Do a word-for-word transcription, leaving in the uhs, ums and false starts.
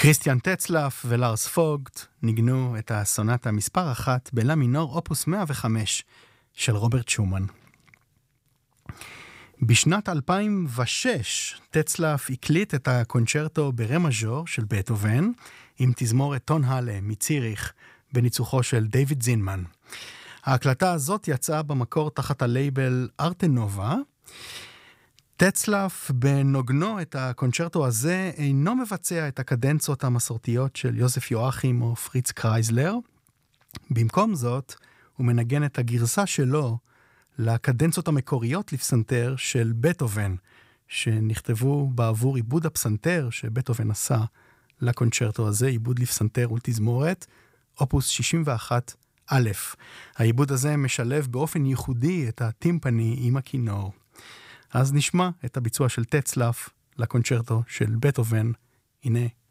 כריסטיאן טצלף ולארס פוגט ניגנו את הסונטה מספר אחת בלה מינור אופוס מאה וחמש של רוברט שומן. בשנת אלפיים ושש טצלף הקליט את הקונצ'רטו ברה מז'ור של בטהובן עם תזמורת טון הלה מציריך בניצוחו של דיוויד זינמן. ההקלטה הזאת יצאה במקור תחת הלייבל ארטנובה. טצלף בנוגנו את הקונצ'רטו הזה אינו מבצע את הקדנצות המסורתיות של יוסף יואכים או פריץ קרייזלר. במקום זאת הוא מנגן את הגרסה שלו לקדנצות המקוריות לפסנתר של בטהובן, שנכתבו בעבור עיבוד הפסנתר שבטהובן עשה לקונצ'רטו הזה, עיבוד לפסנתר ולתזמורת, אופוס שישים ואחת א'. העיבוד הזה משלב באופן ייחודי את הטימפני עם הכינור. אז נשמע את הביצוע של טצלף לקונצ'רטו של בטהובן. הנה